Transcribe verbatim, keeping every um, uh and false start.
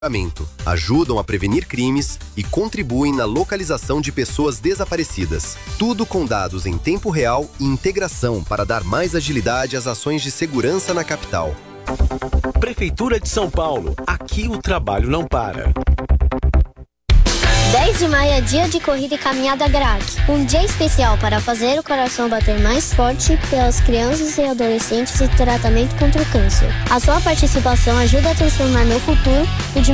ajudam a prevenir crimes e contribuem na localização de pessoas desaparecidas. Tudo com dados em tempo real e integração para dar mais agilidade às ações de segurança na capital. Prefeitura de São Paulo. Aqui o trabalho não para. dez de maio é dia de corrida e caminhada Grac. Um dia especial para fazer o coração bater mais forte pelas crianças e adolescentes e tratamento contra o câncer. A sua participação ajuda a transformar meu futuro e de